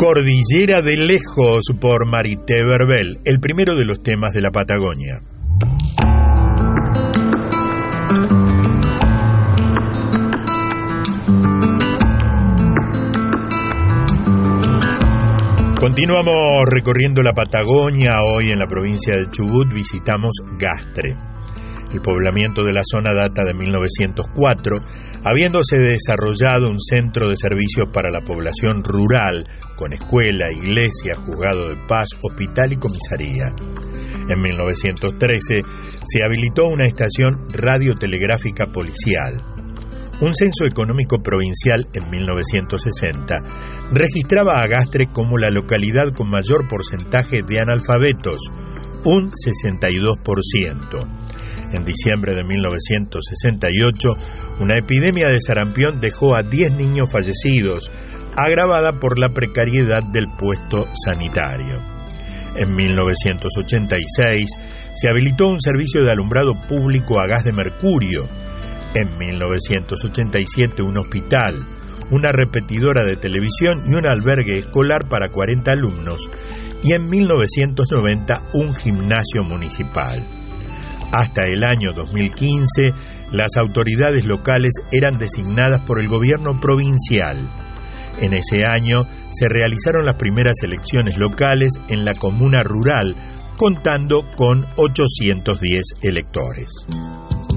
Cordillera de Lejos por Marité Verbel, el primero de los temas de la Patagonia. Continuamos recorriendo la Patagonia. Hoy en la provincia de Chubut visitamos Gastre. El poblamiento de la zona data de 1904, habiéndose desarrollado un centro de servicios para la población rural, con escuela, iglesia, juzgado de paz, hospital y comisaría. En 1913 se habilitó una estación radiotelegráfica policial. Un censo económico provincial en 1960 registraba a Gastre como la localidad con mayor porcentaje de analfabetos, un 62%. En diciembre de 1968, una epidemia de sarampión dejó a 10 niños fallecidos, agravada por la precariedad del puesto sanitario. En 1986 se habilitó un servicio de alumbrado público a gas de mercurio. En 1987 un hospital, una repetidora de televisión y un albergue escolar para 40 alumnos. Y en 1990 un gimnasio municipal. Hasta el año 2015, las autoridades locales eran designadas por el gobierno provincial. En ese año se realizaron las primeras elecciones locales en la comuna rural, contando con 810 electores.